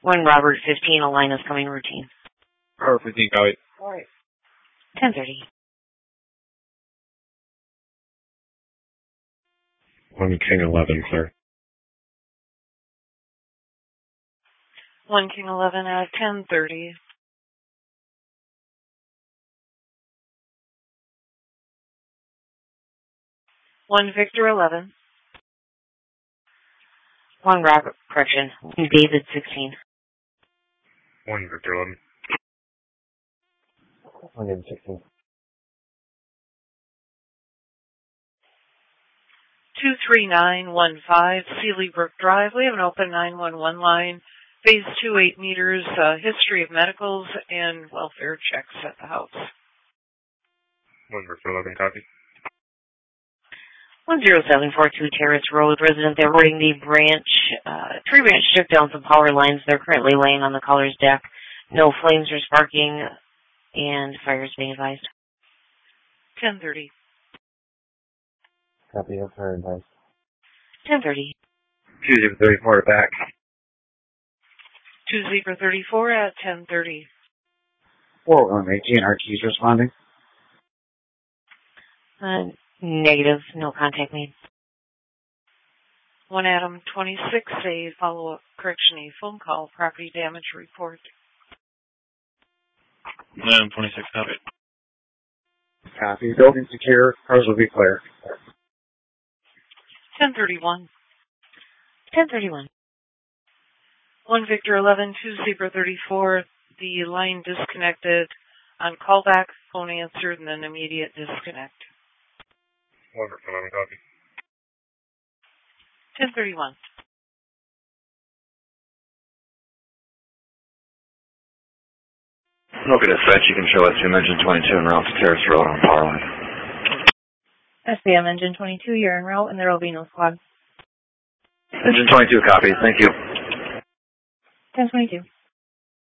1 Robert 15, a line is coming routine. Robert 15, copy. All right. 10:30. 1 King 11, clear. 1 King 11 at 10:30. 1 Victor 11. 1 Robert, correction, 1 David 16. 1 Victor 11. 1 David 16. 23915 Sealy Brook Drive. We have an open 911 line. Phase 2, 8 meters, history of medicals and welfare checks at the house. 1 Victor 11, copy. 10742 Terrace Road, resident there reporting the tree branch took down some power lines. They're currently laying on the caller's deck. No flames are sparking, and fire is being advised. 10:30. Copy, that's her advice. 10:30. 2-0-34 back. 2 Zebra 34 at 10:30. 418, Archie's responding. Negative, no contact made. 1 Adam 26, a follow-up, a phone call, property damage report. 1 Adam 26, copy. Copy, building secure, cars will be clear. 10:31. 10:31. 1 Victor 11, 2 Zebra 34, the line disconnected on callback, phone answered, and then immediate disconnect. 1 Victor 11, copy. 10:31. Look at dispatch, you can show us SBM Engine 22 en route to Terrace Road on power line. SBM Engine 22, you're en route, and there will be no squad. Engine 22, copy. Thank you. 1022.